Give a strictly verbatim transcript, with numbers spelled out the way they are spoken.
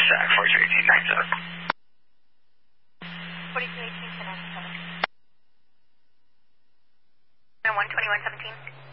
Sac, forty-two eighteen, nine seven. forty-two eighteen, nine seven. And one twenty-one seventeen.